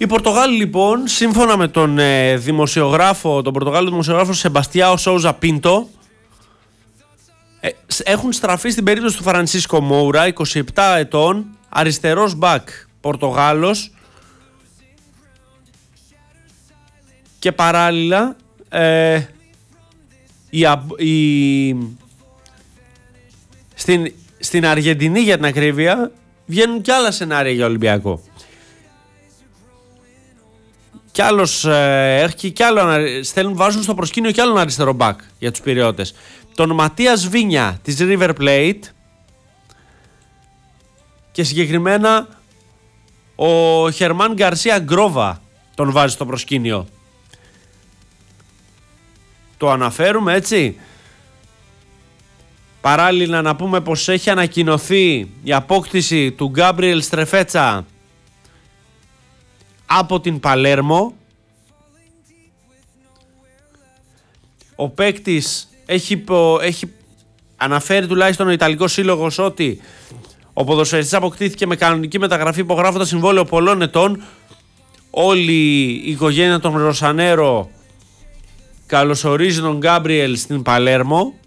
Οι Πορτογάλοι λοιπόν, σύμφωνα με τον Πορτογάλο δημοσιογράφο Σεμπαστιάο Σόουζα Πίντο, έχουν στραφεί στην περίπτωση του Φρανσίσκο Μόουρα, 27 ετών, αριστερός μπακ Πορτογάλος, και παράλληλα στην Αργεντινή, για την ακρίβεια, βγαίνουν κι άλλα σενάρια για Ολυμπιακό. Κι άλλος έρχει κι άλλο, βάζουν στο προσκήνιο κι άλλον αριστερό μπακ για τους Πειριώτες. Τον Ματίας Βίνια της River Plate, και συγκεκριμένα ο Χερμάν Γκαρσία Γκρόβα τον βάζει στο προσκήνιο. Το αναφέρουμε έτσι. Παράλληλα να πούμε πως έχει ανακοινωθεί η απόκτηση του Γκάμπριελ Στρεφέτσα από την Παλέρμο. Ο παίκτης έχει αναφέρει τουλάχιστον ο Ιταλικός Σύλλογος ότι ο ποδοσφαιριστής αποκτήθηκε με κανονική μεταγραφή υπογράφοντας συμβόλαιο πολλών ετών. Όλη η οικογένεια των Ροσανέρο καλωσορίζει τον Γκάμπριελ στην Παλέρμο.